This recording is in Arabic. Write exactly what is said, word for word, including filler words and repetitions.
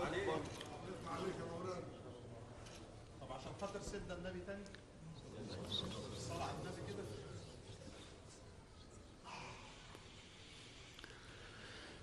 طب عشان خاطر سيدنا النبي تاني الصلاة على النبي.